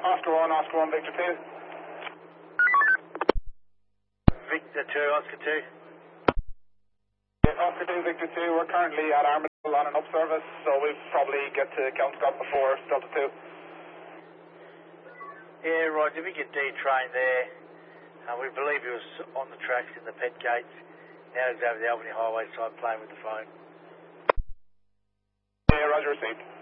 Oscar 1, Victor 2. Victor 2, Oscar 2. Yeah, Oscar 2, Victor 2, we're currently at Armadale on an up service, so we'll probably get to Kelmscott before Delta 2. Yeah, Roger, we get D-train there. We believe he was on the tracks in the pet gates. Now he's over the Albany Highway side playing with the phone. Yeah, Roger, received.